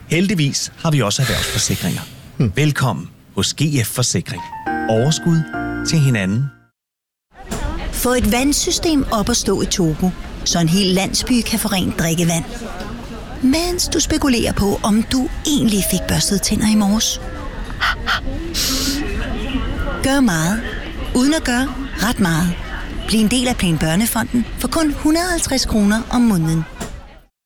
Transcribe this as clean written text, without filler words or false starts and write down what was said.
Heldigvis har vi også erhvervsforsikringer. Velkommen hos GF Forsikring. Overskud til hinanden. Få et vandsystem op at stå i Togo, så en hel landsby kan få rent drikkevand. Mens du spekulerer på, om du egentlig fik børstet tænder i morges. Gør meget, uden at gøre ret meget. Bliv en del af Plan Børnefonden for kun 150 kroner om måneden.